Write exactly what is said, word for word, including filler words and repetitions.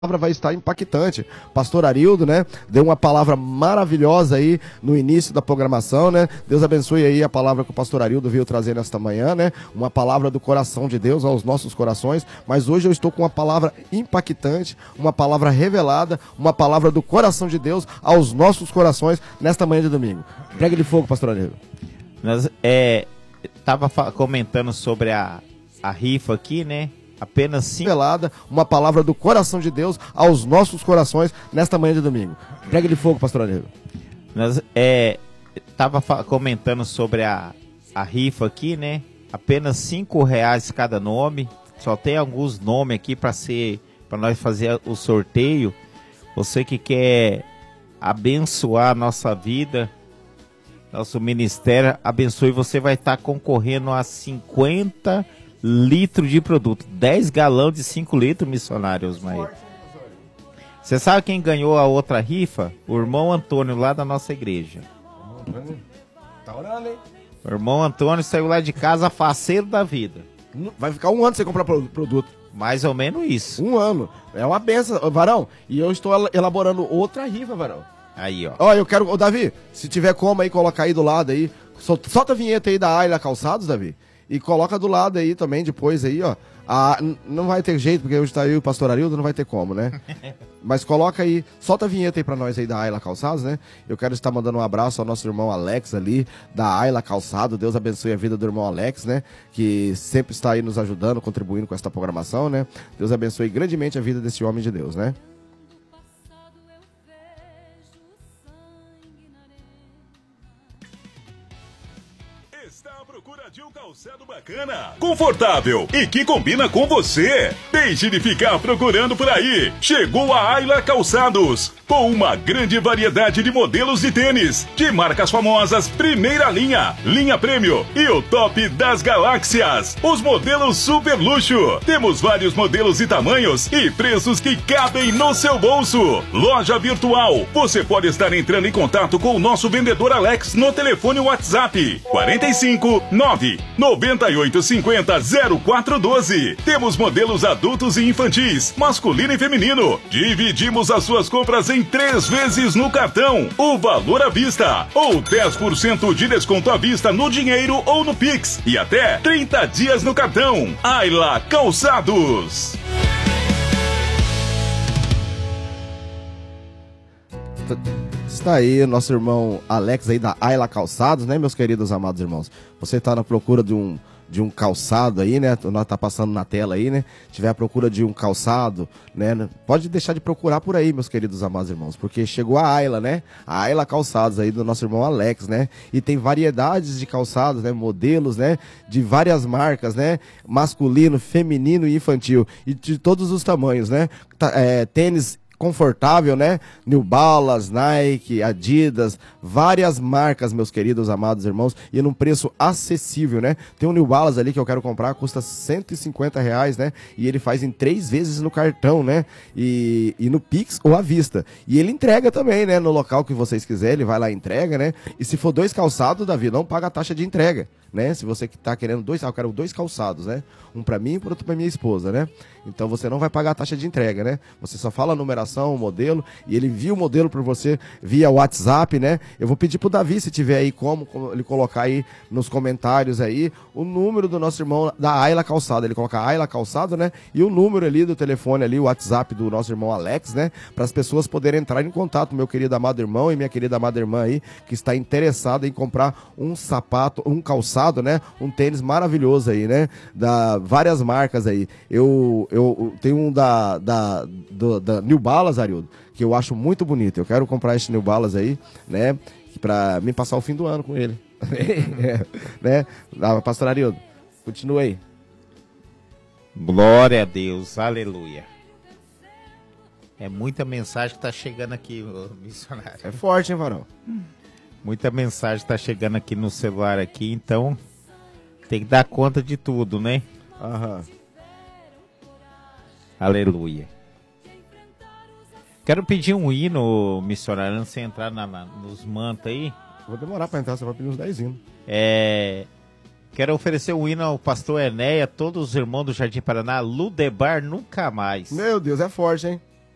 palavra vai estar impactante. Pastor Arildo, né, deu uma palavra maravilhosa aí no início da programação, né? Deus abençoe aí a palavra que o pastor Arildo veio trazer nesta manhã, né? Uma palavra do coração de Deus aos nossos corações, mas hoje eu estou com uma palavra impactante, uma palavra revelada, uma palavra do coração de Deus aos nossos corações nesta manhã de domingo. Prega de fogo, pastor Arildo. Nós é, tava comentando sobre a, a rifa aqui, né? Apenas cinco... Revelada, uma palavra do coração de Deus aos nossos corações nesta manhã de domingo. Prega de fogo, pastor Arildo. Nós é, tava comentando sobre a, a rifa aqui, né? Apenas cinco reais cada nome. Só tem alguns nomes aqui para ser, para nós fazer o sorteio. Você que quer abençoar a nossa vida, nosso ministério, abençoe. Você vai estar concorrendo a cinquenta litro de produto, dez galões de cinco litros, missionário Osmair. Você sabe quem ganhou a outra rifa? O irmão Antônio, lá da nossa igreja. Tá orando, hein? O irmão Antônio saiu lá de casa faceiro da vida. Vai ficar um ano sem comprar produto. Mais ou menos isso. Um ano. É uma benção, varão. E eu estou elaborando outra rifa, varão. Aí, ó. Ó, eu quero... Ô, Davi, se tiver como aí, colocar aí do lado aí. Solta, solta a vinheta aí da Ayla Calçados, Davi. E coloca do lado aí também, depois aí, ó. Ah, não vai ter jeito, porque hoje tá eu e o pastor Arildo, não vai ter como, né? Mas coloca aí, solta a vinheta aí pra nós aí da Ayla Calçados, né? Eu quero estar mandando um abraço ao nosso irmão Alex ali, da Ayla Calçado. Deus abençoe a vida do irmão Alex, né? Que sempre está aí nos ajudando, contribuindo com esta programação, né? Deus abençoe grandemente a vida desse homem de Deus, né? De um calçado bacana, confortável e que combina com você. Deixe de ficar procurando por aí. Chegou a Ayla Calçados, com uma grande variedade de modelos de tênis, de marcas famosas, primeira linha, linha prêmio e o top das galáxias. Os modelos super luxo. Temos vários modelos e tamanhos e preços que cabem no seu bolso. Loja virtual. Você pode estar entrando em contato com o nosso vendedor Alex no telefone WhatsApp quarenta e cinco, nove noventa e oito cinquenta, zero quatro doze. Temos modelos adultos e infantis, masculino e feminino. Dividimos as suas compras em três vezes no cartão, o valor à vista, ou dez por cento de desconto à vista no dinheiro ou no Pix, e até trinta dias no cartão. Ayla Calçados. Está aí nosso irmão Alex aí da Ayla Calçados, né, meus queridos amados irmãos? Você está na procura de um, de um calçado aí, né? Nós tá passando na tela aí, né? Tiver à procura de um calçado, né? Pode deixar de procurar por aí, meus queridos amados irmãos, porque chegou a Ayla, né? A Ayla Calçados aí do nosso irmão Alex, né? E tem variedades de calçados, né? Modelos, né? De várias marcas, né? Masculino, feminino e infantil. E de todos os tamanhos, né? Tá, é, tênis confortável, né? New Balance, Nike, Adidas, várias marcas, meus queridos amados irmãos, e num preço acessível, né? Tem um New Balance ali que eu quero comprar, custa cento e cinquenta reais, né? E ele faz em três vezes no cartão, né? E, e no Pix ou à vista. E ele entrega também, né? No local que vocês quiserem, ele vai lá e entrega, né? E se for dois calçados, Davi, não paga a taxa de entrega, né? Se você que tá querendo dois, ah, eu quero dois calçados, né? Um pra mim e outro pra minha esposa, né? Então você não vai pagar a taxa de entrega, né? Você só fala a numeração, o modelo, e ele envia o modelo pra você via WhatsApp, né? Eu vou pedir pro Davi, se tiver aí como, como ele colocar aí nos comentários aí o número do nosso irmão da Ayla Calçado. Ele coloca Ayla Calçado, né? E o número ali do telefone ali, o WhatsApp do nosso irmão Alex, né? Para as pessoas poderem entrar em contato, meu querido amado irmão e minha querida amada irmã aí, que está interessada em comprar um sapato, um calçado, né? Um tênis maravilhoso aí, né? Da várias marcas aí. Eu, eu tenho um da, da, do, da New Balance, Arildo, que eu acho muito bonito. Eu quero comprar esse New Balance aí, né? Pra me passar o fim do ano com ele. é, né? Ah, pastor Arildo, continua aí. Glória a Deus, aleluia. É muita mensagem que tá chegando aqui, missionário. É forte, hein, varão? Muita mensagem tá chegando aqui no celular aqui, então tem que dar conta de tudo, né? Aham. Aleluia. Quero pedir um hino, missionário, antes de você entrar na, na, nos mantos aí. Vou demorar pra entrar, você vai pedir uns dez hinos. É... Quero oferecer um hino ao pastor Enéia, todos os irmãos do Jardim Paraná, Ludebar Nunca Mais. Meu Deus, é forte, hein?